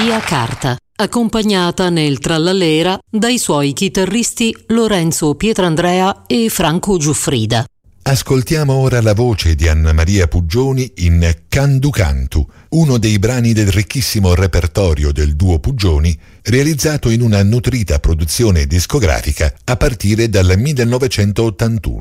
Maria Carta, accompagnata nel trallallera dai suoi chitarristi Lorenzo Pietrandrea e Franco Giuffrida. Ascoltiamo ora la voce di Anna Maria Puggioni in Candu Cantu, uno dei brani del ricchissimo repertorio del duo Puggioni, realizzato in una nutrita produzione discografica a partire dal 1981.